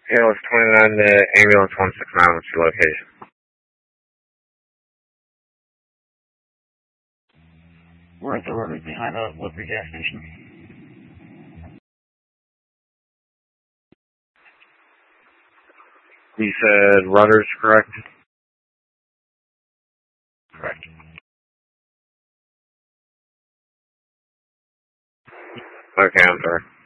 ALS 29 to ambulance 169, what's your location? We're at the road behind the Liberty gas station. You said Rudders, correct? Correct. Okay, I'm sorry.